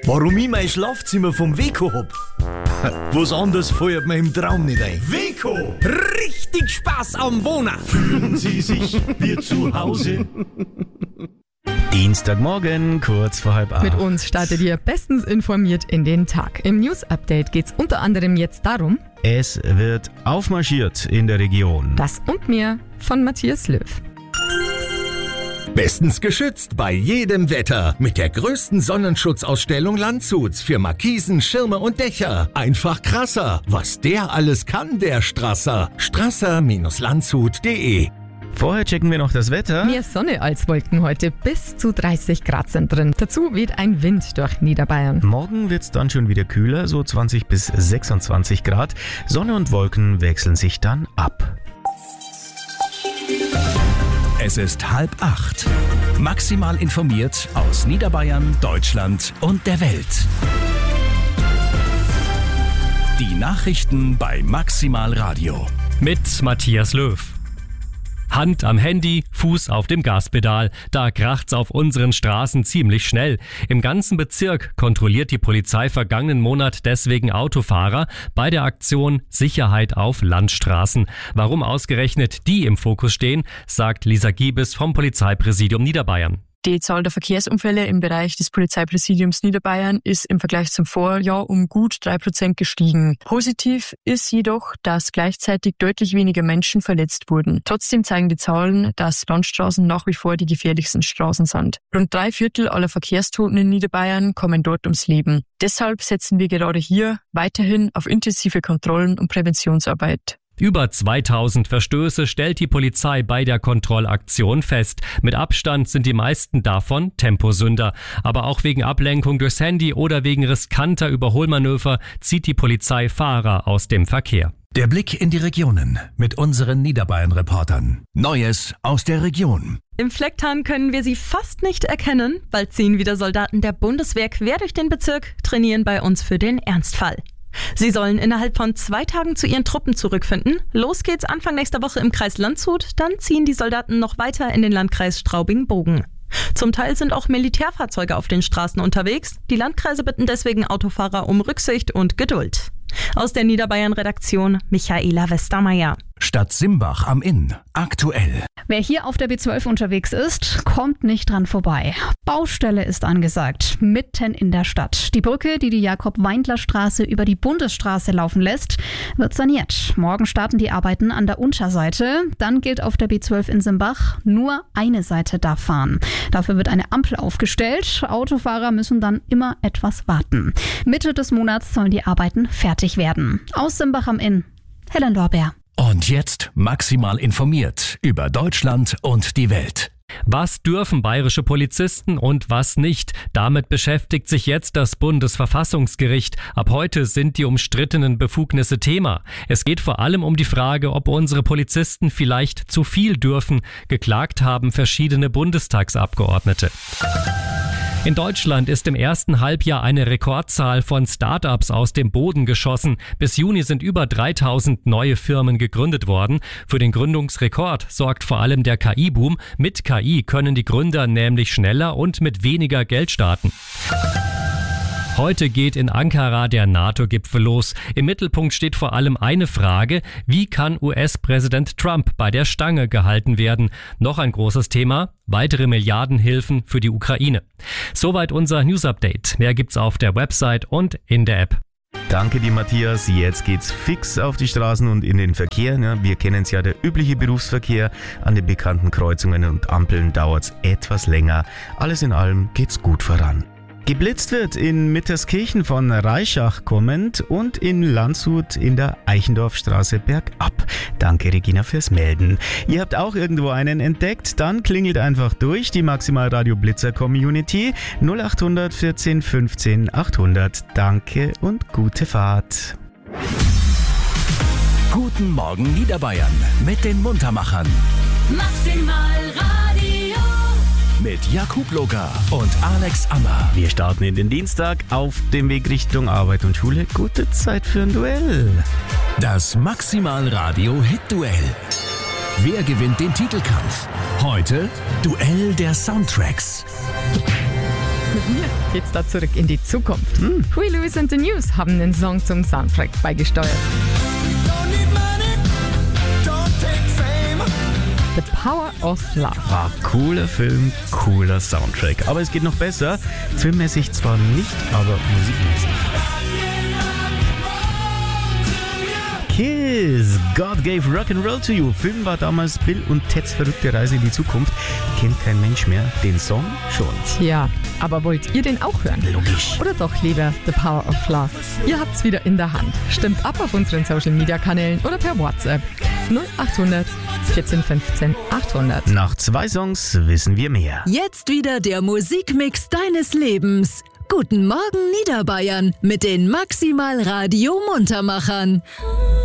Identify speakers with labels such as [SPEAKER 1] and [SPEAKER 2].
[SPEAKER 1] Warum ich mein Schlafzimmer vom Weko hab? Was anderes fällt mir im Traum nicht ein. Weko!
[SPEAKER 2] Richtig Spaß am Wohnen!
[SPEAKER 1] Fühlen Sie sich wie zu Hause?
[SPEAKER 3] Dienstagmorgen, kurz vor 7:30.
[SPEAKER 4] Mit uns startet ihr bestens informiert in den Tag. Im News-Update geht es unter anderem jetzt darum,
[SPEAKER 3] Es wird aufmarschiert in der Region.
[SPEAKER 4] das und mehr von Matthias Löw.
[SPEAKER 5] Bestens geschützt bei jedem Wetter. Mit der größten Sonnenschutzausstellung Landshuts für Markisen, Schirme und Dächer. Einfach krasser. Was der alles kann, der Strasser. Strasser-landshut.de.
[SPEAKER 3] Vorher checken wir noch das Wetter.
[SPEAKER 4] Mehr Sonne als Wolken heute, bis zu 30 Grad sind drin. Dazu weht ein Wind durch Niederbayern.
[SPEAKER 3] Morgen wird's dann schon wieder kühler, so 20 bis 26 Grad. Sonne und Wolken wechseln sich dann ab.
[SPEAKER 6] Es ist 7:30. Maximal informiert aus Niederbayern, Deutschland und der Welt. Die Nachrichten bei Maximal Radio.
[SPEAKER 7] Mit Matthias Löw. Hand am Handy, Fuß auf dem Gaspedal. Da kracht's auf unseren Straßen ziemlich schnell. Im ganzen Bezirk kontrolliert die Polizei vergangenen Monat deswegen Autofahrer bei der Aktion Sicherheit auf Landstraßen. Warum ausgerechnet die im Fokus stehen, sagt Lisa Giebes vom Polizeipräsidium Niederbayern.
[SPEAKER 8] Die Zahl der Verkehrsunfälle im Bereich des Polizeipräsidiums Niederbayern ist im Vergleich zum Vorjahr um gut 3% gestiegen. Positiv ist jedoch, dass gleichzeitig deutlich weniger Menschen verletzt wurden. Trotzdem zeigen die Zahlen, dass Landstraßen nach wie vor die gefährlichsten Straßen sind. Rund 3/4 aller Verkehrstoten in Niederbayern kommen dort ums Leben. Deshalb setzen wir gerade hier weiterhin auf intensive Kontrollen und Präventionsarbeit.
[SPEAKER 7] Über 2000 Verstöße stellt die Polizei bei der Kontrollaktion fest. Mit Abstand sind die meisten davon Temposünder. Aber auch wegen Ablenkung durchs Handy oder wegen riskanter Überholmanöver zieht die Polizei Fahrer aus dem Verkehr.
[SPEAKER 6] Der Blick in die Regionen mit unseren Niederbayern-Reportern. Neues aus der Region.
[SPEAKER 4] Im Flecktarn können wir sie fast nicht erkennen. Bald ziehen wieder Soldaten der Bundeswehr quer durch den Bezirk, trainieren bei uns für den Ernstfall. Sie sollen innerhalb von 2 Tagen zu ihren Truppen zurückfinden. Los geht's Anfang nächster Woche im Kreis Landshut. Dann ziehen die Soldaten noch weiter in den Landkreis Straubing-Bogen. Zum Teil sind auch Militärfahrzeuge auf den Straßen unterwegs. Die Landkreise bitten deswegen Autofahrer um Rücksicht und Geduld. Aus der Niederbayern-Redaktion Michaela Westermeier.
[SPEAKER 6] Stadt Simbach am Inn. Aktuell.
[SPEAKER 9] Wer hier auf der B12 unterwegs ist, kommt nicht dran vorbei. Baustelle ist angesagt, mitten in der Stadt. Die Brücke, die Jakob-Weindler-Straße über die Bundesstraße laufen lässt, wird saniert. Morgen starten die Arbeiten an der Unterseite. Dann gilt auf der B12 in Simbach, nur eine Seite darf fahren. Dafür wird eine Ampel aufgestellt. Autofahrer müssen dann immer etwas warten. Mitte des Monats sollen die Arbeiten fertig werden. Aus Simbach am Inn, Helen Lorbeer.
[SPEAKER 6] Und jetzt maximal informiert über Deutschland und die Welt.
[SPEAKER 7] Was dürfen bayerische Polizisten und was nicht? Damit beschäftigt sich jetzt das Bundesverfassungsgericht. Ab heute sind die umstrittenen Befugnisse Thema. Es geht vor allem um die Frage, ob unsere Polizisten vielleicht zu viel dürfen. Geklagt haben verschiedene Bundestagsabgeordnete. In Deutschland ist im ersten Halbjahr eine Rekordzahl von Start-ups aus dem Boden geschossen. Bis Juni sind über 3000 neue Firmen gegründet worden. Für den Gründungsrekord sorgt vor allem der KI-Boom. Mit KI können die Gründer nämlich schneller und mit weniger Geld starten. Heute geht in Ankara der NATO-Gipfel los. Im Mittelpunkt steht vor allem eine Frage: Wie kann US-Präsident Trump bei der Stange gehalten werden? Noch ein großes Thema: weitere Milliardenhilfen für die Ukraine. Soweit unser News-Update. Mehr gibt's auf der Website und in der App.
[SPEAKER 3] Danke dir, Matthias. Jetzt geht's fix auf die Straßen und in den Verkehr. Ja, wir kennen es ja, der übliche Berufsverkehr. An den bekannten Kreuzungen und Ampeln dauert's etwas länger. Alles in allem geht's gut voran. Geblitzt wird in Mitterskirchen von Reischach kommend und in Landshut in der Eichendorfstraße bergab. Danke, Regina, fürs Melden. Ihr habt auch irgendwo einen entdeckt? Dann klingelt einfach durch die Maximal Radio Blitzer Community 0800 14 15 800. Danke und gute Fahrt.
[SPEAKER 6] Guten Morgen Niederbayern mit den Muntermachern.
[SPEAKER 10] Maximal Radio.
[SPEAKER 6] Mit Jakub Loga und Alex Ammer.
[SPEAKER 3] Wir starten in den Dienstag auf dem Weg Richtung Arbeit und Schule. Gute Zeit für ein Duell.
[SPEAKER 6] Das Maximal Radio Hit Duell. Wer gewinnt den Titelkampf? Heute Duell der Soundtracks.
[SPEAKER 11] Mit mir geht's da zurück in die Zukunft. Huey Lewis and the News haben den Song zum Soundtrack beigesteuert. The Power of Love.
[SPEAKER 3] Ah, cooler Film, cooler Soundtrack. Aber es geht noch besser. Filmmäßig zwar nicht, aber musikmäßig. Kiss, God Gave Rock'n'Roll to You. Film war damals Bill und Teds verrückte Reise in die Zukunft. Kennt kein Mensch mehr. Den Song schon.
[SPEAKER 11] Tja, aber wollt ihr den auch hören?
[SPEAKER 3] Logisch.
[SPEAKER 11] Oder doch lieber The Power of Love? Ihr habt's wieder in der Hand. Stimmt ab auf unseren Social Media Kanälen oder per WhatsApp. 0800 14 15 800.
[SPEAKER 3] Nach 2 Songs wissen wir mehr.
[SPEAKER 12] Jetzt wieder der Musikmix deines Lebens. Guten Morgen Niederbayern mit den Maximal Radio Muntermachern.